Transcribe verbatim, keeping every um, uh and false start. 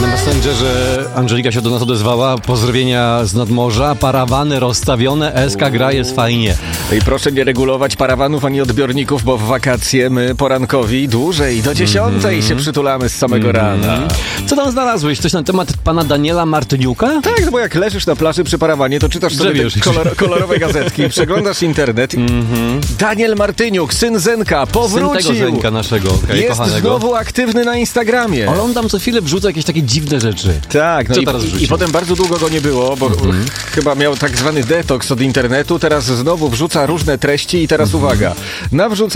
Na Messengerze Angelika się do nas odezwała. Pozdrowienia z nadmorza. Parawany rozstawione, S K gra, jest fajnie. I proszę nie regulować parawanów ani odbiorników, bo w wakacje my porankowi dłużej, do dziesiątej mm-hmm. się przytulamy z samego mm-hmm. rana. Co tam znalazłeś? Coś na temat pana Daniela Martyniuka? Tak, no bo jak leżysz na plaży przy parawanie, to czytasz sobie te kolor, kolorowe gazetki, przeglądasz internet. Mm-hmm. Daniel Martyniuk, syn Zenka, powrócił. Syn tego Zenka naszego, okay, jest kochanego. znowu aktywny na Instagramie. Ale on tam co chwilę wrzuca jakieś takie dziwne rzeczy. Tak, no co i, teraz i, i potem bardzo długo go nie było, bo mm-hmm. chyba miał tak zwany detoks od internetu, teraz znowu wrzuca różne treści i teraz mm-hmm. uwaga, nawrzuca